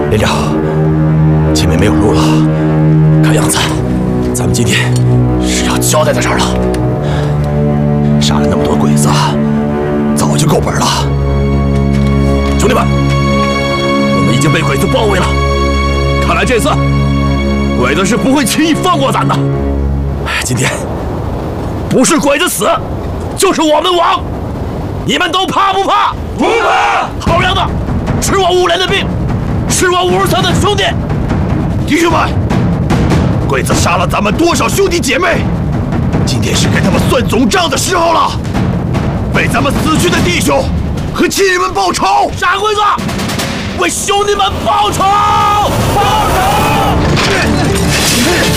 连长，前面没有路了，看样子咱们今天是要交代在这儿了。杀了那么多鬼子，早就够本了。兄弟们，我们已经被鬼子包围了，看来这次鬼子是不会轻易放过咱的。今天不是鬼子死，就是我们亡。你们都怕不怕？不怕！好样的！吃我5连的兵，吃我53的兄弟！弟兄们，鬼子杀了咱们多少兄弟姐妹？今天是给他们算总账的时候了。为咱们死去的弟兄和亲人们报仇！杀鬼子，为兄弟们报仇！报仇！